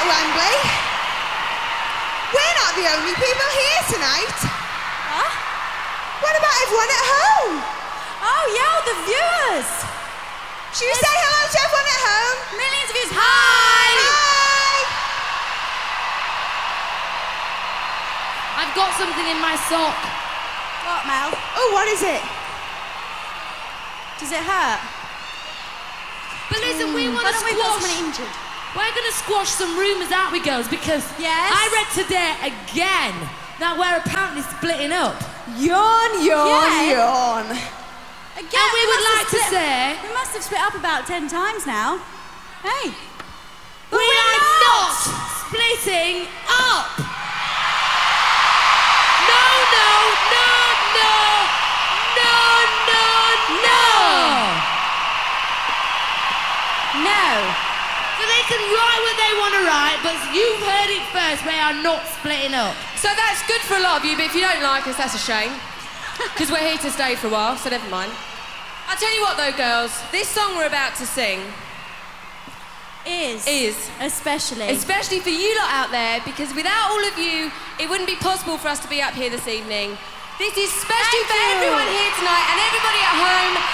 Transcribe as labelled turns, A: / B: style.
A: at Wembley. We're not the only people here tonight.
B: Huh?
A: What about everyone at home?
B: Oh, yeah, the viewers.
A: Should we say hello to everyone at home?
B: Millions of viewers. Hi!
A: Hi!
C: I've got something in my sock.
B: What, Mel?
A: Oh, what is it?
B: Does it hurt?
C: But listen, we want
B: Why
C: to
B: don't we got
C: squash.
B: someone injured?
C: We're going to squash some rumours out, we girls, because
B: Yes?
C: I read today again that we're apparently splitting up.
A: Yawn, yawn.
B: Again,
C: And we would like to say
B: we must have split up about 10 times now. Hey.
C: we are not splitting up. No, no, no, no, no, no, no.
B: No.
C: So they can write what they want to write, but you've heard it first. We are not splitting up.
D: So that's good for a lot of you, but if you don't like us, that's a shame. Because we're here to stay for a while, so never mind. I'll tell you what though, girls, this song we're about to sing
B: Is.
D: especially for you lot out there, because without all of you, it wouldn't be possible for us to be up here this evening. This is especially
B: Thank
D: for
B: you.
D: everyone here tonight and everybody at home.